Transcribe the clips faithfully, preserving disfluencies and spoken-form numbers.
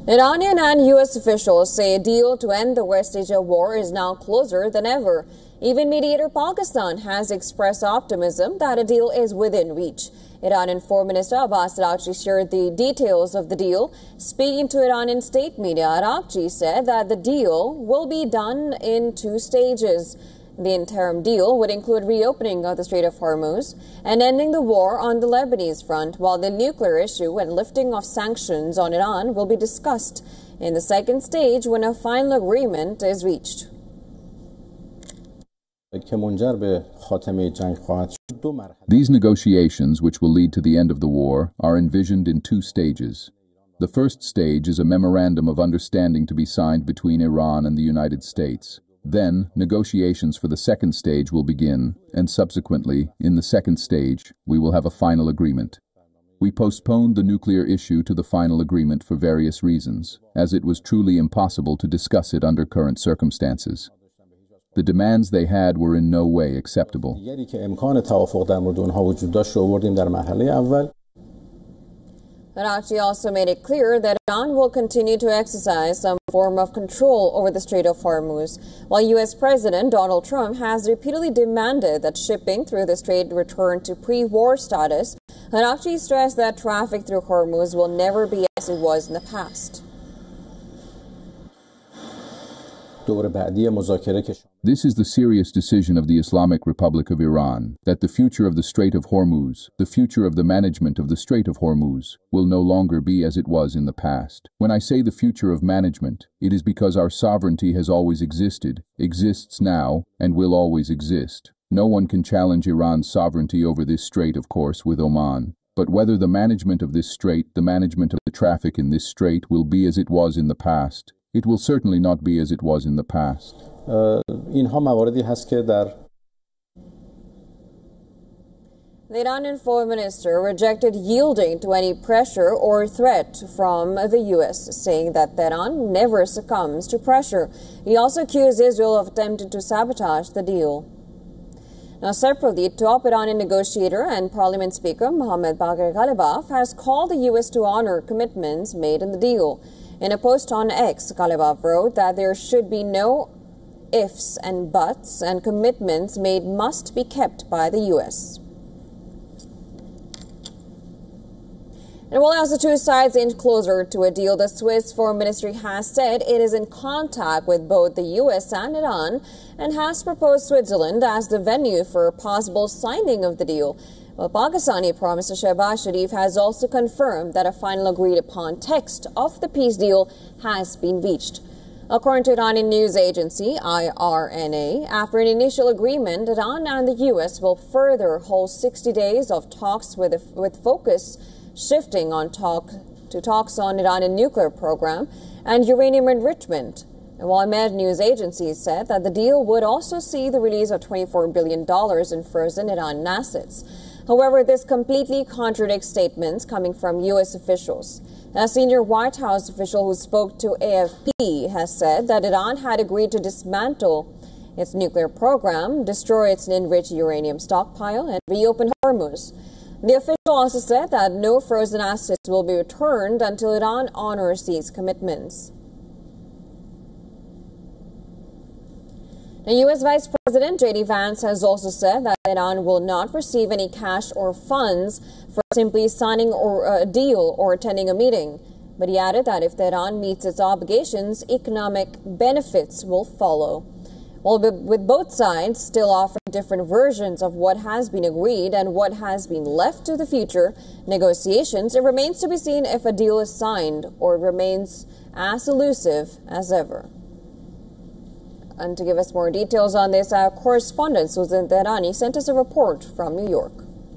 Iranian and U S officials say a deal to end the West Asia war is now closer than ever. Even mediator Pakistan has expressed optimism that a deal is within reach. Iranian Foreign Minister Abbas Araghchi shared the details of the deal. Speaking to Iranian state media, Araghchi said that the deal will be done in two stages. The interim deal would include reopening of the Strait of Hormuz and ending the war on the Lebanese front, while the nuclear issue and lifting of sanctions on Iran will be discussed in the second stage when a final agreement is reached. These negotiations, which will lead to the end of the war, are envisioned in two stages. The first stage is a memorandum of understanding to be signed between Iran and the United States. Then, negotiations for the second stage will begin, and subsequently, in the second stage, we will have a final agreement. We postponed the nuclear issue to the final agreement for various reasons, as it was truly impossible to discuss it under current circumstances. The demands they had were in no way acceptable. Araghchi also made it clear that Iran will continue to exercise some form of control over the Strait of Hormuz, while U S President Donald Trump has repeatedly demanded that shipping through the strait return to pre-war status. Araghchi stressed that traffic through Hormuz will never be as it was in the past. This is the serious decision of the Islamic Republic of Iran, that the future of the Strait of Hormuz, the future of the management of the Strait of Hormuz, will no longer be as it was in the past. When I say the future of management, it is because our sovereignty has always existed, exists now, and will always exist. No one can challenge Iran's sovereignty over this strait, of course, with Oman. But whether the management of this strait, the management of the traffic in this strait, will be as it was in the past, it will certainly not be as it was in the past. The Iranian foreign minister rejected yielding to any pressure or threat from the U S, saying that Tehran never succumbs to pressure. He also accused Israel of attempting to sabotage the deal. Now, separately, top Iranian negotiator and parliament speaker Mohammad Bagher Ghalibaf has called the U S to honor commitments made in the deal. In a post on X, Ghalibaf wrote that there should be no ifs and buts, and commitments made must be kept by the U S. And while as the two sides inch closer to a deal, the Swiss Foreign Ministry has said it is in contact with both the U S and Iran and has proposed Switzerland as the venue for a possible signing of the deal. Well, Pakistani Prime Minister Shehbaz Sharif has also confirmed that a final agreed-upon text of the peace deal has been reached. According to Iranian news agency I R N A, after an initial agreement, Iran and the U S will further hold sixty days of talks with, with focus shifting on talk to talks on Iranian nuclear program and uranium enrichment. And while Med news agencies said that the deal would also see the release of twenty-four billion dollars in frozen Iranian assets. However, this completely contradicts statements coming from U S officials. A senior White House official who spoke to A F P has said that Iran had agreed to dismantle its nuclear program, destroy its enriched uranium stockpile, and reopen Hormuz. The official also said that no frozen assets will be returned until Iran honors these commitments. The U S Vice President J D Vance has also said that Iran will not receive any cash or funds for simply signing or a deal or attending a meeting. But he added that if Tehran meets its obligations, economic benefits will follow. Well, with both sides still offering different versions of what has been agreed and what has been left to the future negotiations, it remains to be seen if a deal is signed or it remains as elusive as ever. And to give us more details on this, our correspondent Susan Tehrani sent us a report from New York.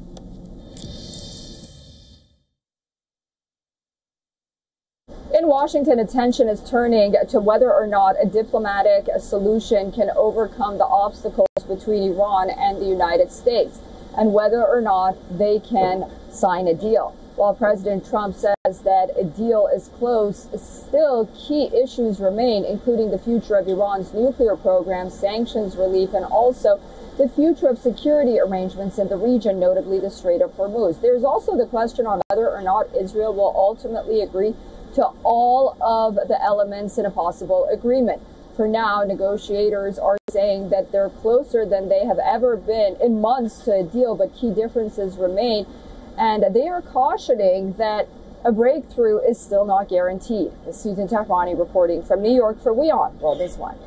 In Washington, attention is turning to whether or not a diplomatic solution can overcome the obstacles between Iran and the United States, and whether or not they can sign a deal. While President Trump says that a deal is close, still key issues remain, including the future of Iran's nuclear program, sanctions relief, and also the future of security arrangements in the region, notably the Strait of Hormuz. There's also the question on whether or not Israel will ultimately agree to all of the elements in a possible agreement. For now, negotiators are saying that they're closer than they have ever been in months to a deal, but key differences remain. And they are cautioning that a breakthrough is still not guaranteed. Susan Tahrani reporting from New York for WION World is One.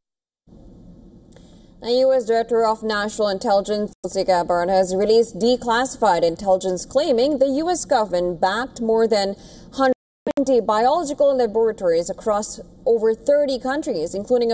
The U S Director of National Intelligence, Tulsi Gabbard, has released declassified intelligence claiming the U S government backed more than one hundred twenty biological laboratories across over thirty countries, including